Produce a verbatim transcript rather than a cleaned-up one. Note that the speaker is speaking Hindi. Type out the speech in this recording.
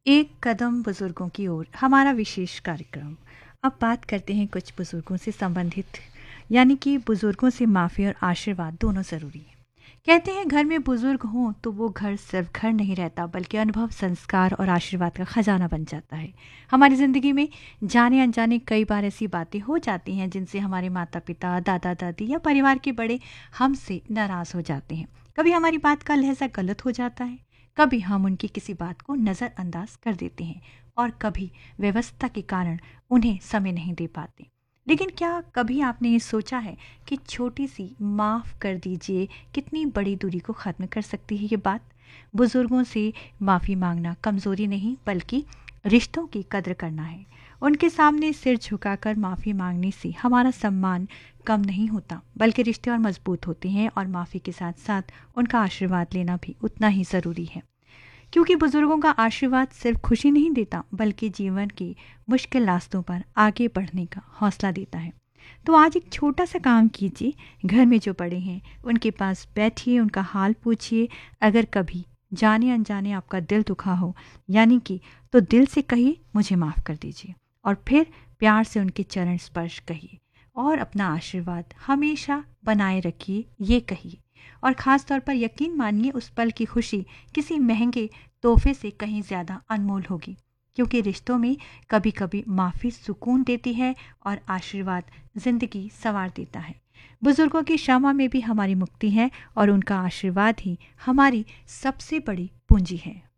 एक कदम बुजुर्गों की ओर हमारा विशेष कार्यक्रम। अब बात करते हैं कुछ बुजुर्गों से संबंधित, यानी कि बुजुर्गों से माफ़ी और आशीर्वाद दोनों ज़रूरी है। कहते हैं घर में बुजुर्ग हों तो वो घर सिर्फ घर नहीं रहता, बल्कि अनुभव, संस्कार और आशीर्वाद का खजाना बन जाता है। हमारी ज़िंदगी में जाने अनजाने कई बार ऐसी बातें हो जाती हैं जिनसे हमारे माता पिता, दादा दादी या परिवार के बड़े हमसे नाराज़ हो जाते हैं। कभी हमारी बात का लहजा गलत हो जाता है, कभी हम उनकी किसी बात को नज़रअंदाज कर देते हैं और कभी व्यवस्था के कारण उन्हें समय नहीं दे पाते। लेकिन क्या कभी आपने ये सोचा है कि छोटी सी माफ़ कर दीजिए कितनी बड़ी दूरी को ख़त्म कर सकती है ये बात? बुज़ुर्गों से माफ़ी मांगना कमज़ोरी नहीं, बल्कि रिश्तों की कद्र करना है। उनके सामने सिर झुकाकर माफ़ी मांगने से हमारा सम्मान कम नहीं होता, बल्कि रिश्ते और मजबूत होते हैं, और माफ़ी के साथ साथ उनका आशीर्वाद लेना भी उतना ही ज़रूरी है। क्योंकि बुजुर्गों का आशीर्वाद सिर्फ खुशी नहीं देता, बल्कि जीवन के मुश्किल रास्तों पर आगे बढ़ने का हौसला देता है। तो आज एक छोटा सा काम कीजिए, घर में जो बड़े हैं उनके पास बैठिए, उनका हाल पूछिए। अगर कभी जाने अनजाने आपका दिल दुखा हो, यानी कि, तो दिल से कहिए मुझे माफ़ कर दीजिए, और फिर प्यार से उनके चरण स्पर्श कहिए और अपना आशीर्वाद हमेशा बनाए रखिए, ये कहिए। और ख़ास तौर पर यकीन मानिए, उस पल की खुशी किसी महंगे तोहफे से कहीं ज़्यादा अनमोल होगी, क्योंकि रिश्तों में कभी कभी माफ़ी सुकून देती है और आशीर्वाद ज़िंदगी संवार देता है। बुजुर्गों की क्षमा में भी हमारी मुक्ति है, और उनका आशीर्वाद ही हमारी सबसे बड़ी पूंजी है।